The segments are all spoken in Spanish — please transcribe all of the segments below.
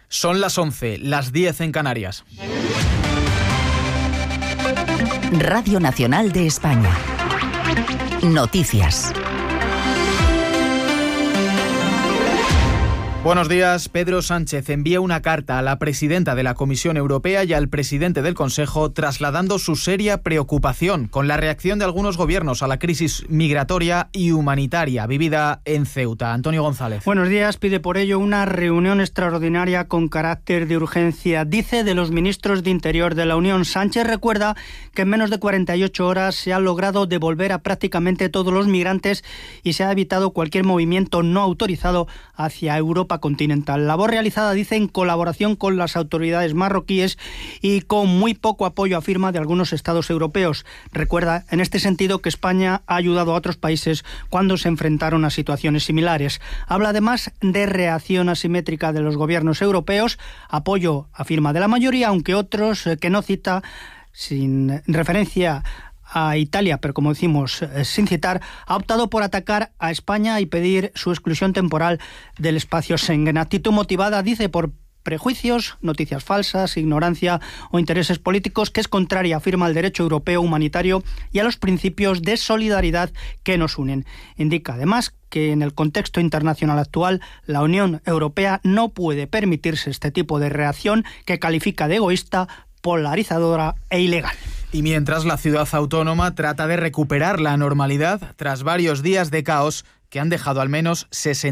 Son las 11, las 10 en Canarias. Radio Nacional de España. Noticias. Buenos días. Pedro Sánchez envía una carta a la presidenta de la Comisión Europea y al presidente del Consejo trasladando su seria preocupación con la reacción de algunos gobiernos a la crisis migratoria y humanitaria vivida en Ceuta. Antonio González. Buenos días. Pide por ello una reunión extraordinaria con carácter de urgencia. Dice de los ministros de Interior de la Unión. Sánchez recuerda que en menos de 48 horas se ha logrado devolver a prácticamente todos los migrantes y se ha evitado cualquier movimiento no autorizado hacia Europa continental. Labor realizada, dice, en colaboración con las autoridades marroquíes y con muy poco apoyo, afirma, de algunos estados europeos. Recuerda, en este sentido, que España ha ayudado a otros países cuando se enfrentaron a situaciones similares. Habla además de reacción asimétrica de los gobiernos europeos, apoyo, afirma, de la mayoría, aunque otros que no cita, sin referencia a Italia, pero como decimos, sin citar, ha optado por atacar a España y pedir su exclusión temporal del espacio Schengen. Actitud motivada, dice, por prejuicios, noticias falsas, ignorancia o intereses políticos, que es contraria, afirma, al derecho europeo humanitario y a los principios de solidaridad que nos unen. Indica además que en el contexto internacional actual la Unión Europea no puede permitirse este tipo de reacción que califica de egoísta, polarizadora e ilegal. Y mientras la ciudad autónoma trata de recuperar la normalidad tras varios días de caos que han dejado al menos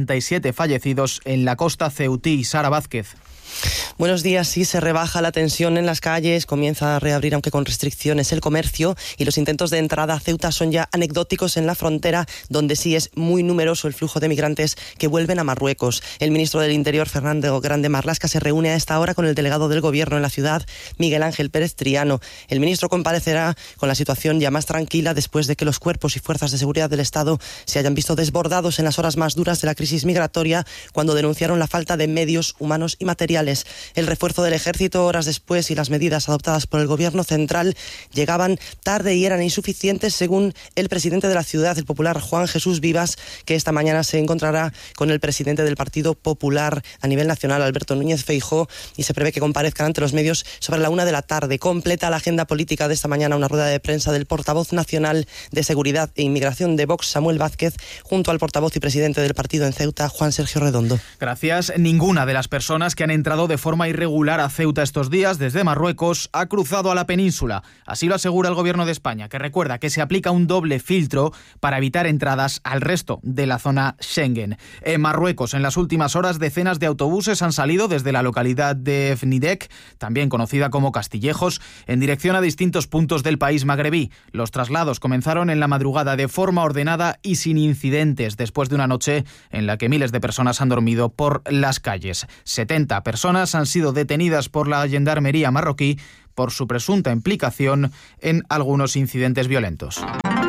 67 fallecidos en la costa ceutí. Sara Vázquez. Buenos días. Sí, se rebaja la tensión en las calles, comienza a reabrir, aunque con restricciones, el comercio, y los intentos de entrada a Ceuta son ya anecdóticos en la frontera, donde sí es muy numeroso el flujo de migrantes que vuelven a Marruecos. El ministro del Interior, Fernando Grande Marlaska, se reúne a esta hora con el delegado del Gobierno en la ciudad, Miguel Ángel Pérez Triano. El ministro comparecerá con la situación ya más tranquila después de que los cuerpos y fuerzas de seguridad del Estado se hayan visto desbordados en las horas más duras de la crisis migratoria, cuando denunciaron la falta de medios humanos y materiales. El refuerzo del ejército horas después y las medidas adoptadas por el Gobierno central llegaban tarde y eran insuficientes, según el presidente de la ciudad, el popular Juan Jesús Vivas, que esta mañana se encontrará con el presidente del Partido Popular a nivel nacional, Alberto Núñez Feijóo, y se prevé que comparezcan ante los medios sobre la 1 p.m. Completa la agenda política de esta mañana una rueda de prensa del portavoz nacional de Seguridad e Inmigración de Vox, Samuel Vázquez, junto al portavoz y presidente del partido en Ceuta, Juan Sergio Redondo. Gracias. Ninguna de las personas que han entrado de forma irregular a Ceuta estos días desde Marruecos ha cruzado a la península. Así lo asegura el Gobierno de España, que recuerda que se aplica un doble filtro para evitar entradas al resto de la zona Schengen. En Marruecos, en las últimas horas, decenas de autobuses han salido desde la localidad de Fnidek, también conocida como Castillejos, en dirección a distintos puntos del país magrebí. Los traslados comenzaron en la madrugada de forma ordenada y sin incidentes, después de una noche en la que miles de personas han dormido por las calles. 70 personas han sido detenidas por la gendarmería marroquí por su presunta implicación en algunos incidentes violentos.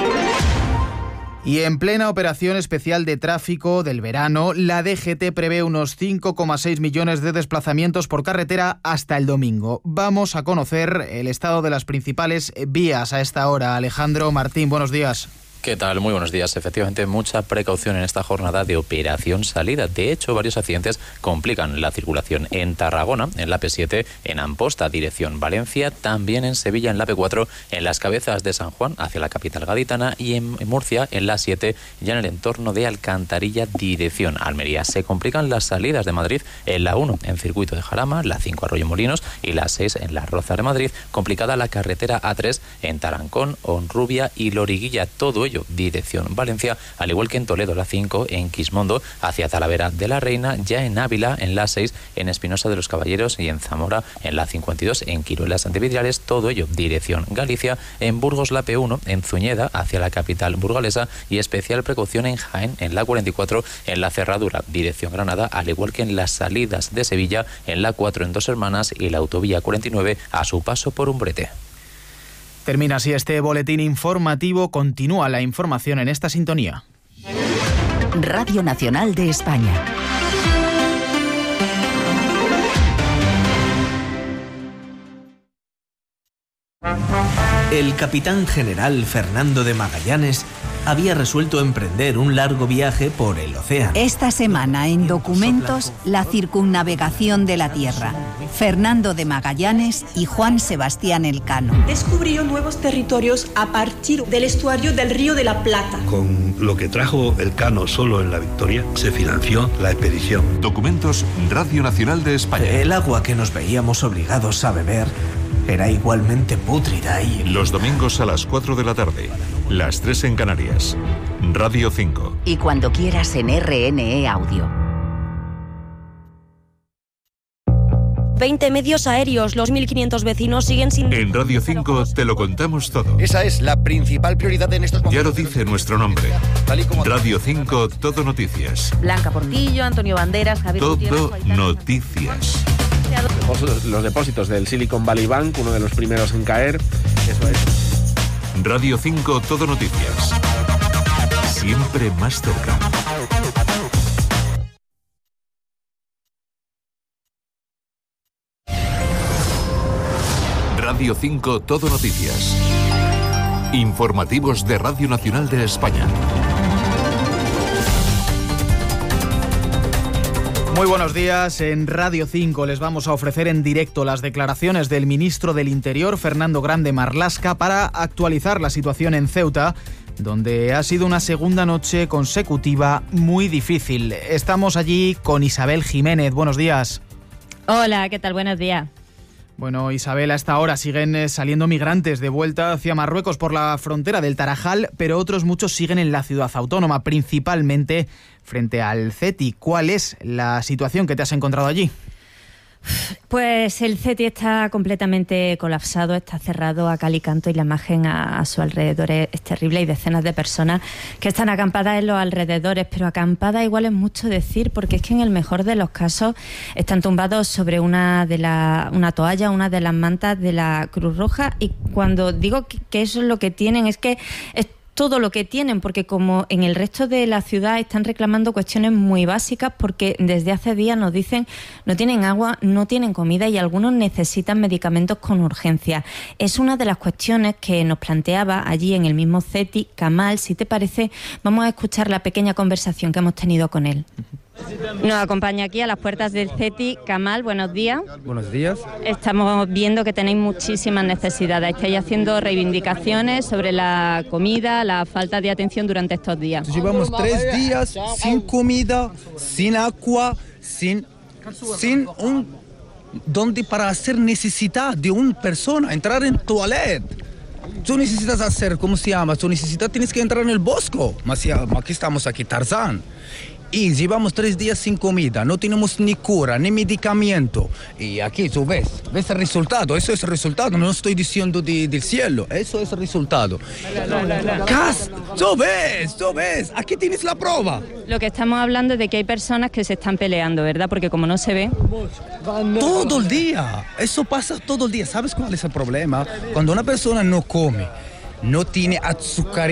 Y en plena operación especial de tráfico del verano, la DGT prevé unos 5,6 millones de desplazamientos por carretera hasta el domingo. Vamos a conocer el estado de las principales vías a esta hora. Alejandro Martín, buenos días. ¿Qué tal? Muy buenos días. Efectivamente, mucha precaución en esta jornada de operación salida. De hecho, varios accidentes complican la circulación en Tarragona, en la P7, en Amposta, dirección Valencia, también en Sevilla, en la P4, en las Cabezas de San Juan, hacia la capital gaditana, y en Murcia, en la 7, ya en el entorno de Alcantarilla, dirección Almería. Se complican las salidas de Madrid en la 1, en Circuito de Jarama, la 5, Arroyo-Molinos, y la 6, en Las Rozas de Madrid. Complicada la carretera A3 en Tarancón, Honrubia y Loriguilla. Todo ello dirección Valencia, al igual que en Toledo, la 5, en Quismondo, hacia Talavera de la Reina, ya en Ávila, en la 6, en Espinosa de los Caballeros, y en Zamora, en la 52, en Quiruelas de Vidrales. Todo ello dirección Galicia. En Burgos, la P1, en Zuñeda, hacia la capital burgalesa, y especial precaución en Jaén, en la 44, en la Cerradura, dirección Granada, al igual que en las salidas de Sevilla, en la 4, en Dos Hermanas, y la autovía 49, a su paso por Umbrete. Termina así este boletín informativo. Continúa la información en esta sintonía. Radio Nacional de España. El capitán general Fernando de Magallanes había resuelto emprender un largo viaje por el océano. Esta semana en Documentos, la circunnavegación de la Tierra. Fernando de Magallanes y Juan Sebastián Elcano. Descubrió nuevos territorios a partir del estuario del Río de la Plata. Con lo que trajo Elcano solo en la Victoria, se financió la expedición. Documentos, Radio Nacional de España. El agua que nos veíamos obligados a beber era igualmente pútrida y... Los domingos a las 4 de la tarde, las 3 en Canarias. Radio 5. Y cuando quieras en RNE Audio. 20 medios aéreos, los 1.500 vecinos siguen sin... En Radio 5 te lo contamos todo. Esa es la principal prioridad en estos momentos. Ya lo dice nuestro nombre. Radio 5, Todo Noticias. Blanca Portillo, Antonio Banderas, Javier Todo Noticias. Los depósitos del Silicon Valley Bank, uno de los primeros en caer. Eso es. Radio 5, Todo Noticias. Siempre más cerca. Radio 5, Todo Noticias. Informativos de Radio Nacional de España. Muy buenos días. En Radio 5 les vamos a ofrecer en directo las declaraciones del ministro del Interior, Fernando Grande Marlaska, para actualizar la situación en Ceuta, donde ha sido una segunda noche consecutiva muy difícil. Estamos allí con Isabel Jiménez. Buenos días. Hola, ¿qué tal? Buenos días. Bueno, Isabel, a esta hora siguen saliendo migrantes de vuelta hacia Marruecos por la frontera del Tarajal, pero otros muchos siguen en la ciudad autónoma, principalmente frente al CETI. ¿Cuál es la situación que te has encontrado allí? Pues el CETI está completamente colapsado, está cerrado a cal y canto y la imagen a su alrededor es terrible. Hay decenas de personas que están acampadas en los alrededores, pero acampadas igual es mucho decir, porque es que en el mejor de los casos están tumbados sobre una toalla, una de las mantas de la Cruz Roja, y cuando digo que eso es lo que tienen, es que es todo lo que tienen, porque como en el resto de la ciudad están reclamando cuestiones muy básicas, porque desde hace días nos dicen no tienen agua, no tienen comida y algunos necesitan medicamentos con urgencia. Es una de las cuestiones que nos planteaba allí en el mismo CETI Kamal. Si te parece, vamos a escuchar la pequeña conversación que hemos tenido con él. Nos acompaña aquí a las puertas del CETI Kamal. Buenos días. Buenos días. Estamos viendo que tenéis muchísimas necesidades. Estáis haciendo reivindicaciones sobre la comida, la falta de atención durante estos días. Llevamos 3 días sin comida, sin agua, sin un donde para hacer necesidad de una persona, entrar en toilet. Tú necesitas hacer, ¿cómo se llama? Tienes que entrar en el bosque. Aquí estamos aquí, Tarzán. Y llevamos 3 días sin comida, no tenemos ni cura, ni medicamento. Y aquí tú ves el resultado, eso es el resultado, no estoy diciendo del cielo, eso es el resultado. Tú ves, aquí tienes la prueba. Lo que estamos hablando es de que hay personas que se están peleando, ¿verdad? Porque como no se ve... Todo el día, eso pasa todo el día. ¿Sabes cuál es el problema? Cuando una persona no come, no tiene azúcar